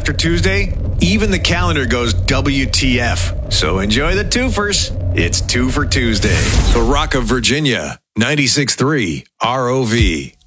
after Tuesday, even the calendar goes WTF. So enjoy the twofers. It's 2 for Tuesday. The Rock of Virginia, 96.3 ROV.